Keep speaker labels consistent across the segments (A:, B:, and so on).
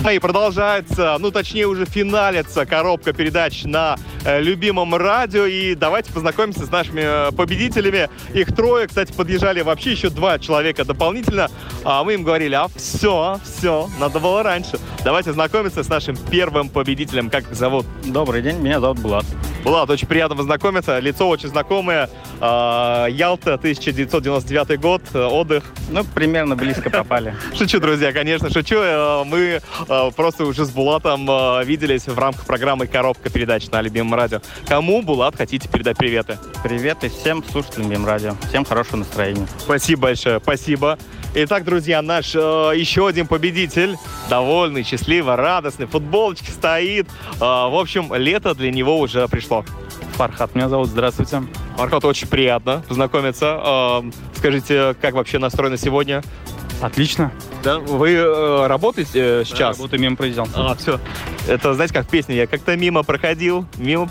A: И продолжается, точнее уже финалится коробка передач на любимом радио. И давайте познакомимся с нашими победителями. Их трое, кстати, подъезжали вообще еще 2 человека дополнительно. А мы им говорили, все, надо было раньше. Давайте знакомиться с нашим первым победителем. Как их зовут?
B: Добрый день, меня зовут Булат.
A: Булат, очень приятно познакомиться. Лицо очень знакомое. Ялта, 1999 год, отдых.
B: Примерно близко попали.
A: Шучу, друзья, конечно, шучу. Мы просто уже с Булатом виделись в рамках программы «Коробка передач» на любимом радио. Кому, Булат, хотите передать приветы?
B: Привет и всем слушателям любимого радио. Всем хорошего настроения.
A: Спасибо большое, спасибо. Итак, друзья, наш еще один победитель. Довольный, счастливый, радостный. Футболочки стоит. В общем, лето для него уже пришло.
B: Фархат меня зовут, здравствуйте.
A: Фархат, очень приятно познакомиться. Скажите, как вообще настроено сегодня?
B: Отлично.
A: Да? Вы работаете сейчас?
B: Да, работаю мимо проезжал.
A: Все. Это, знаете, как в песне. Я как-то мимо проходил.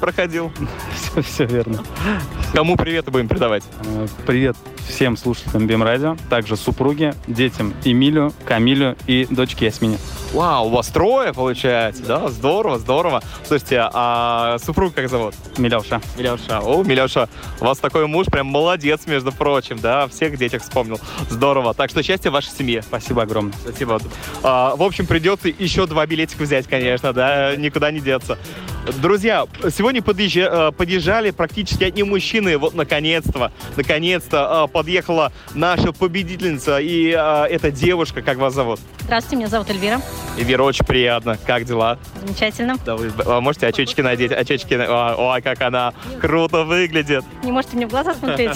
B: Все верно.
A: Кому приветы будем передавать?
B: Привет всем слушателям BM радио, также супруге, детям Эмилю, Камилю и дочке Ясмине.
A: Вау, у вас 3 получается, да? Здорово. Слушайте, а супруг как зовут?
B: Миляуша.
A: Миляуша, у вас такой муж, прям молодец, между прочим, да? Всех детях вспомнил. Здорово. Так что счастья вашей семье.
B: Спасибо огромное.
A: Спасибо. В общем, придется еще 2 билетика взять, конечно, да? Никуда не деться. Друзья, сегодня подъезжали практически одни мужчины. Вот, наконец-то подъехала наша победительница. И эта девушка, как вас зовут?
C: Здравствуйте, меня зовут Эльвира.
A: Эльвира, очень приятно. Как дела?
C: Замечательно.
A: Да, вы можете очечки надеть? Ой, как она круто выглядит.
C: Не можете мне в глаза смотреть?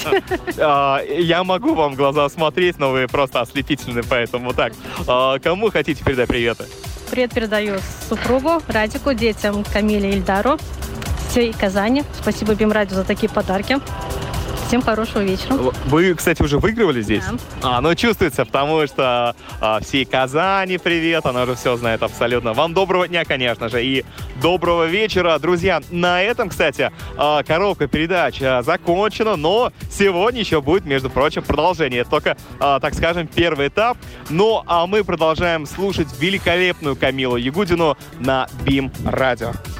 A: Я могу вам в глаза смотреть, но вы просто ослепительны, поэтому так. Кому хотите передать приветы?
C: Привет передаю супругу, Радику, детям Камиле и Ильдару, всей Казани. Спасибо BM радио за такие подарки. Всем хорошего вечера.
A: Вы, кстати, уже выигрывали здесь?
C: Да.
A: Чувствуется, потому что всей Казани привет, она уже все знает абсолютно. Вам доброго дня, конечно же, и доброго вечера. Друзья, на этом, кстати, коробка передач закончена, но сегодня еще будет, между прочим, продолжение. Это только, так скажем, первый этап. А мы продолжаем слушать великолепную Камилу Ягудину на BM радио.